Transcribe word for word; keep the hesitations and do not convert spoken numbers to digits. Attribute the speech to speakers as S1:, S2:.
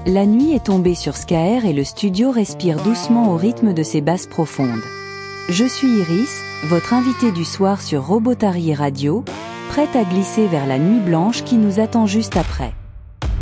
S1: La nuit est tombée sur Skaer et le studio respire doucement au rythme de ses basses profondes. Je suis Iris, votre invitée du soir sur Robotari Radio, prête à glisser vers la nuit blanche qui nous attend juste après.